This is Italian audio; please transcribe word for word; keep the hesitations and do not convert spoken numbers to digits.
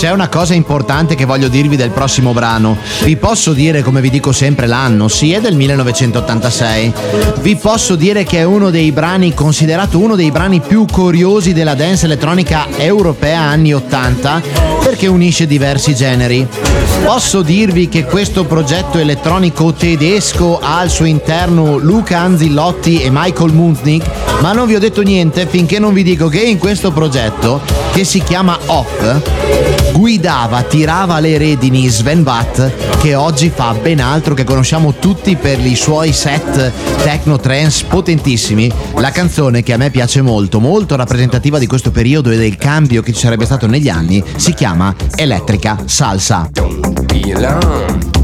C'è una cosa importante che voglio dirvi del prossimo brano. Vi posso dire, come vi dico sempre, l'anno? Sì, è del millenovecentottantasei. Vi posso dire che è uno dei brani, considerato uno dei brani più curiosi della dance elettronica europea anni ottanta, perché unisce diversi generi. Posso dirvi che questo progetto elettronico tedesco ha al suo interno Luca Anzillotti e Michael Munznik, ma non vi ho detto niente finché non vi dico che in questo progetto, che si chiama Off, guidava, tirava le redini Sven Vath, che oggi fa ben altro, che conosciamo tutti per i suoi set techno trance potentissimi. La canzone, che a me piace molto, molto rappresentativa di questo periodo e del cambio che ci sarebbe stato negli anni, si chiama Elettrica Salsa. Don't be alarmed.